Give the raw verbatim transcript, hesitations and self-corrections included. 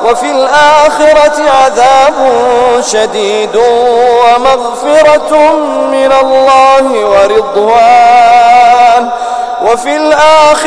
وفي الآخرة عذاب شديد ومغفرة من الله ورضوان وفي الآخرة